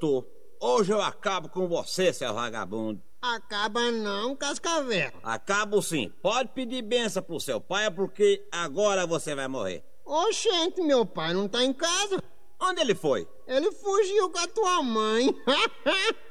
doutor. Hoje eu acabo com você, seu vagabundo. Acaba não, Cascavel. Acabo sim. Pode pedir benção pro seu pai, porque agora você vai morrer. Oxente, meu pai não tá em casa. Onde ele foi? Ele fugiu com a tua mãe.